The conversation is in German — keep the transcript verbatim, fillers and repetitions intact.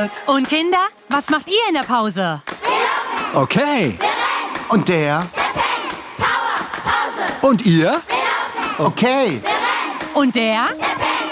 Sportplatz. Und Kinder, was macht ihr in der Pause? Okay. Und der? Und ihr? Okay. Und der?